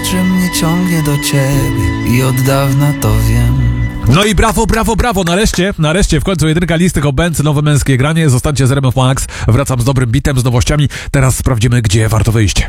że mnie ciągnie do ciebie i od dawna to wiem. No i brawo, nareszcie w końcu jedynka listy Hobbency, nowe męskie granie, zostańcie z RMF Max, wracam z dobrym bitem, z nowościami, teraz sprawdzimy, gdzie warto wyjść.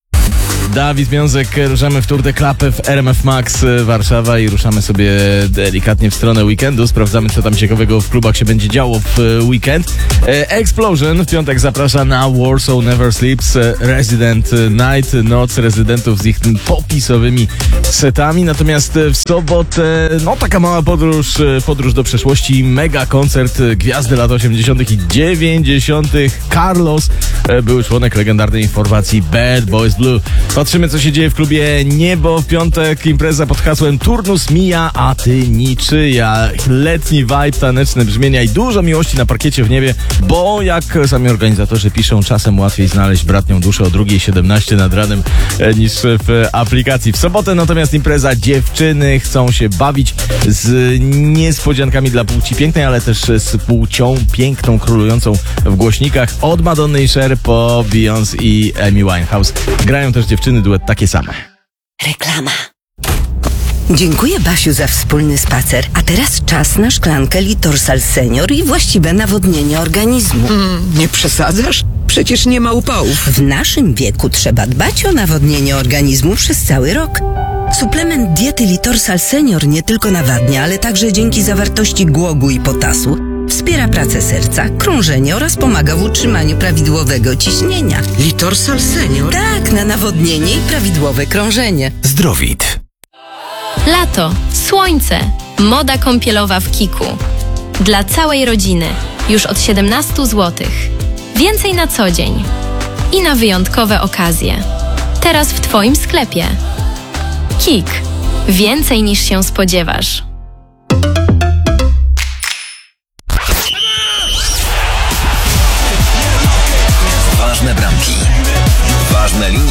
Dawid Wiązek, ruszamy w Tour de Klapę w RMF Max Warszawa i ruszamy sobie delikatnie w stronę weekendu. Sprawdzamy, co tam ciekawego w klubach się będzie działo w weekend. Explosion w piątek zaprasza na Warsaw Never Sleeps Resident Night, noc rezydentów z ich popisowymi setami. Natomiast w sobotę, no taka mała podróż do przeszłości, mega koncert gwiazdy lat 80. i 90. Carlos, były członek legendarnej formacji Bad Boys Blue. Patrzymy, co się dzieje w klubie Niebo. W piątek impreza pod hasłem Turnus mija, a ty niczyja. Letni vibe, taneczne brzmienia i dużo miłości na parkiecie w niebie, bo jak sami organizatorzy piszą, czasem łatwiej znaleźć bratnią duszę o 2:17 nad ranem niż w aplikacji. W sobotę natomiast impreza, dziewczyny chcą się bawić z niespodziankami dla płci pięknej, ale też z płcią piękną, królującą w głośnikach. Od Madonny i Cher po Beyoncé i Amy Winehouse. Grają też dziewczyny duet takie same. Reklama. Dziękuję, Basiu, za wspólny spacer. A teraz czas na szklankę Litorsal Senior i właściwe nawodnienie organizmu. Nie przesadzasz? Przecież nie ma upałów. W naszym wieku trzeba dbać o nawodnienie organizmu przez cały rok. Suplement diety Litorsal Senior nie tylko nawadnia, ale także dzięki zawartości głogu i potasu wspiera pracę serca, krążenie oraz pomaga w utrzymaniu prawidłowego ciśnienia. Litorsal Senior? Tak, na nawodnienie i prawidłowe krążenie. Zdrowit. Lato, słońce, moda kąpielowa w Kiku. Dla całej rodziny, już od 17 zł. Więcej na co dzień i na wyjątkowe okazje. Teraz w Twoim sklepie. Kik. Więcej niż się spodziewasz. Ważne bramki. Ważne linie.